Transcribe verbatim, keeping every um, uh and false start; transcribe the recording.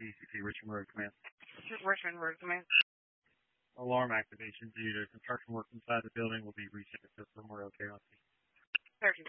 D C C Richmond Road Command. Richmond Road Command. Alarm activation due to construction work inside the building will be reset. We're okay on scene. Thirteen.